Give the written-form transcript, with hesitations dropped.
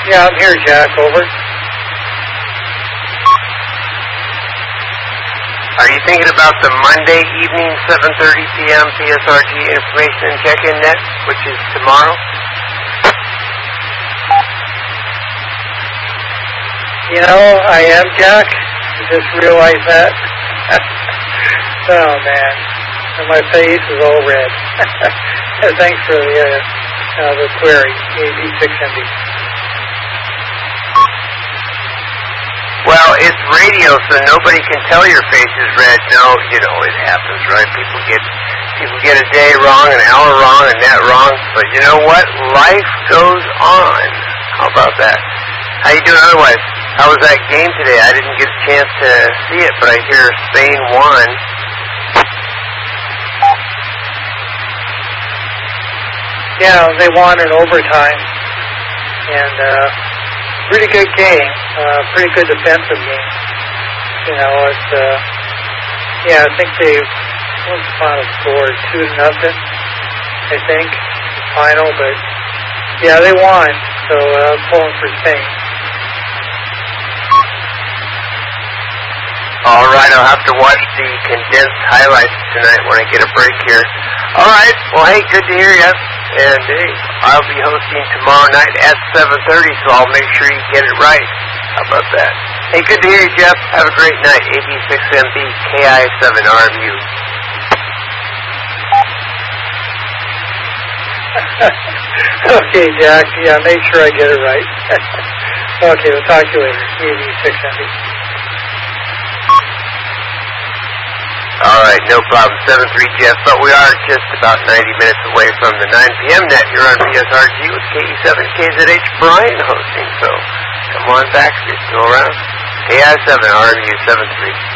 Yeah, I'm here, Jack. Over. Are you thinking about the Monday evening, 7:30 p.m. PSRG Information and Check-In Net, which is tomorrow? You know, I am, Jack. I just realized that. Oh, man. And my face is all red. Thanks for the query, AB6MB. Well, it's radio, so nobody can tell your face is red. No, you know, it happens, right? People get a day wrong, an hour wrong, a net wrong. But you know what? Life goes on. How about that? How you doing otherwise? How was that game today? I didn't get a chance to see it, but I hear Spain won. Yeah, they won in overtime. And pretty good game. Pretty good defensive game. You know, it's I think they what's the final score? 2-0, I think, the final, but yeah, they won. So I'm pulling for Spain. All right, I'll have to watch the condensed highlights tonight when I get a break here. All right, well, hey, good to hear you. And hey, I'll be hosting tomorrow night at 7:30, so I'll make sure you get it right. How about that? Hey, good to hear you, Jeff. Have a great night. AB6MB, KI7RMU. Okay, Jack. Yeah, make sure I get it right. Okay, we'll talk to you later. AB6MB. All right, no problem. 7-3, Jeff. But we are just about 90 minutes away from the 9 p.m. net here on PSRG with KE7KZH Brian hosting. So come on back if you're still around. KI7 RMU 7-3.